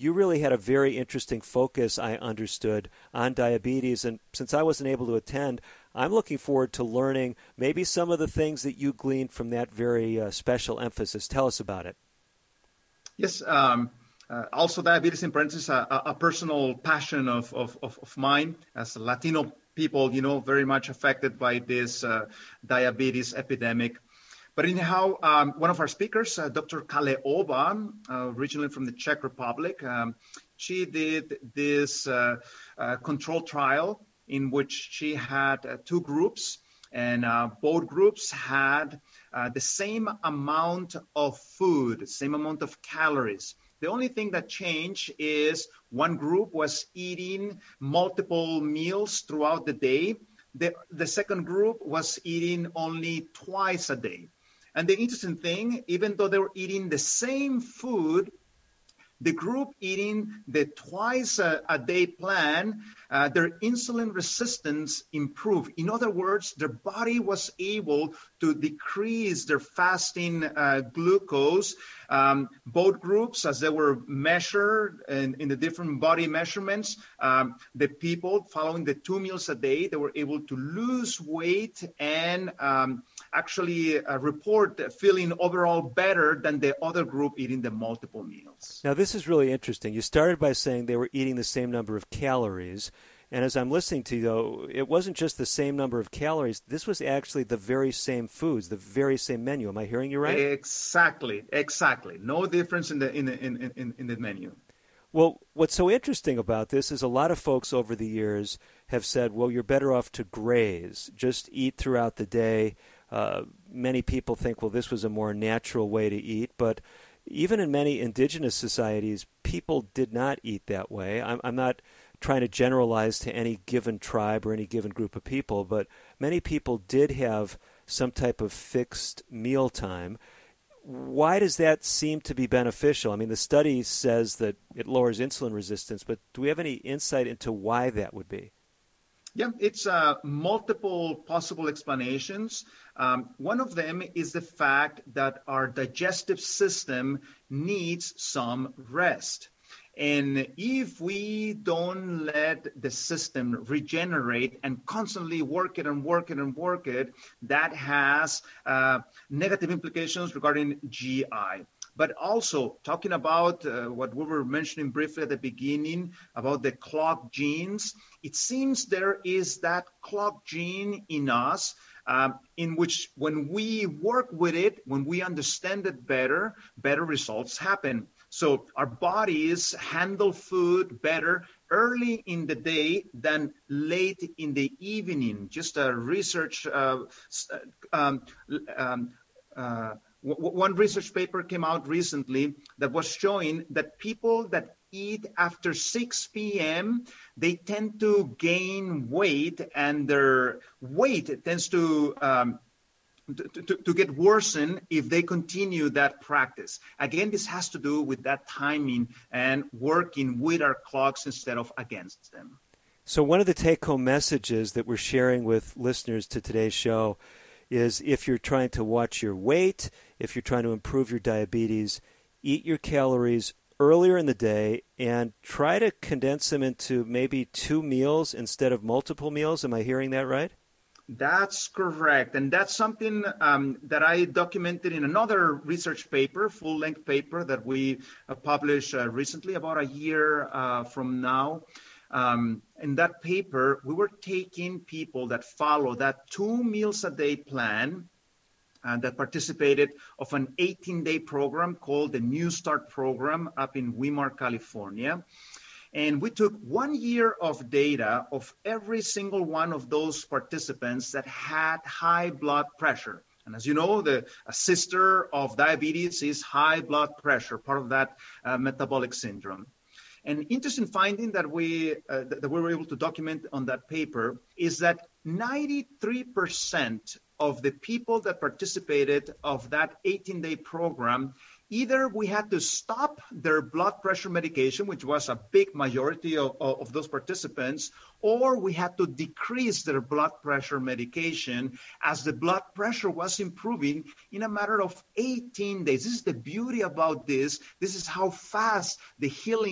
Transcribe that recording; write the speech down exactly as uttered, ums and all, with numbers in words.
you really had a very interesting focus, I understood, on diabetes. And since I wasn't able to attend, I'm looking forward to learning maybe some of the things that you gleaned from that very uh, special emphasis. Tell us about it. Yes. Um, uh, also, diabetes in parentheses, a, a personal passion of, of, of, of mine as a Latino people, you know, very much affected by this uh, diabetes epidemic. But anyhow, um, one of our speakers, uh, Doctor Kaleova, uh, originally from the Czech Republic, um, she did this uh, uh, control trial in which she had uh, two groups, and uh, both groups had uh, the same amount of food, same amount of calories. The only thing that changed is one group was eating multiple meals throughout the day. The, the second group was eating only twice a day. And the interesting thing, even though they were eating the same food, the group eating the twice a, a day plan, uh, their insulin resistance improved. In other words, their body was able to decrease their fasting uh, glucose. Um, both groups, as they were measured in, in the different body measurements, um, the people following the two meals a day, they were able to lose weight and um, actually uh, report feeling overall better than the other group eating the multiple meals. Now, this is really interesting. You started by saying they were eating the same number of calories. And as I'm listening to you, though, it wasn't just the same number of calories. This was actually the very same foods, the very same menu. Am I hearing you right? Exactly, exactly. No difference in the in the, in, in, in the menu. Well, what's so interesting about this is a lot of folks over the years have said, well, you're better off to graze, just eat throughout the day. Uh, many people think, well, this was a more natural way to eat, but even in many indigenous societies, people did not eat that way. I'm, I'm not trying to generalize to any given tribe or any given group of people, but many people did have some type of fixed meal time. Why does that seem to be beneficial? I mean, the study says that it lowers insulin resistance, but do we have any insight into why that would be? Yeah, it's uh, multiple possible explanations. Um, one of them is the fact that our digestive system needs some rest. And if we don't let the system regenerate and constantly work it and work it and work it, that has uh, negative implications regarding G I. But also talking about uh, what we were mentioning briefly at the beginning about the clock genes, it seems there is that clock gene in us um, in which when we work with it, when we understand it better, better results happen. So our bodies handle food better early in the day than late in the evening. Just a research, uh, um, um, uh, w- one research paper came out recently that was showing that people that eat after six p.m., they tend to gain weight, and their weight tends to um, To, to, to get worsened if they continue that practice. Again, this has to do with that timing and working with our clocks instead of against them. So one of the take-home messages that we're sharing with listeners to today's show is if you're trying to watch your weight, if you're trying to improve your diabetes, eat your calories earlier in the day and try to condense them into maybe two meals instead of multiple meals. Am I hearing that right? That's correct. And that's something um, that I documented in another research paper, full-length paper that we uh, published uh, recently, about a year uh, from now. Um, in that paper, we were taking people that follow that two meals a day plan uh, that participated of an eighteen-day program called the New Start program up in Weimar, California. And we took one year of data of every single one of those participants that had high blood pressure. And as you know, the a sister of diabetes is high blood pressure, part of that uh, metabolic syndrome. An interesting finding that we uh, that we were able to document on that paper is that ninety-three percent of the people that participated of that eighteen-day program, either we had to stop their blood pressure medication, which was a big majority of, of those participants, or we had to decrease their blood pressure medication as the blood pressure was improving in a matter of eighteen days. This is the beauty about this. This is how fast the healing